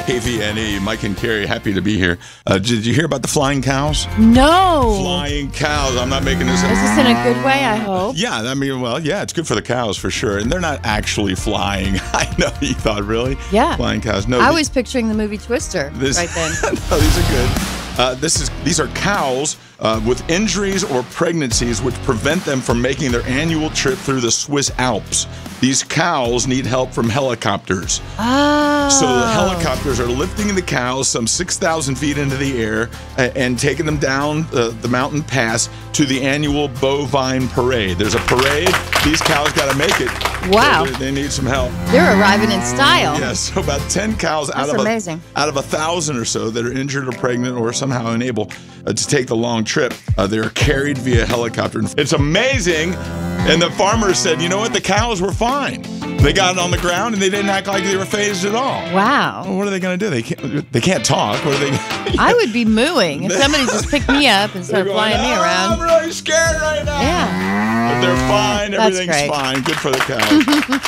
WAVNE. Mike and Carrie, happy to be here. Did you hear about the flying cows? No. Flying cows. I'm not making this up. Is this in a good way, I hope? Yeah, I mean, well, yeah, it's good for the cows for sure. And they're not actually flying. I know you thought, really? Yeah. Flying cows. No, I was picturing the movie Twister right then. No, these are good. These are cows with injuries or pregnancies which prevent them from making their annual trip through the Swiss Alps. These cows need help from helicopters. Oh. So the helicopters are lifting the cows some 6,000 feet into the air and taking them down the mountain pass to the annual bovine parade. There's a parade. These cows got to make it. Wow. So they need some help. They're arriving in style. Yeah, so about 10 cows out of 1,000 or so that are injured or pregnant or somehow unable to take the long trip, they're carried via helicopter. It's amazing. And the farmers said, you know what? The cows were fine. They got it on the ground and they didn't act like they were phased at all. Wow. Well, what are they going to do? They can't talk. What are they? I would be mooing if somebody just picked me up and started flying me around. I'm really scared right now. Yeah. But they're fine. That's Everything's great. fine. Good for the cows.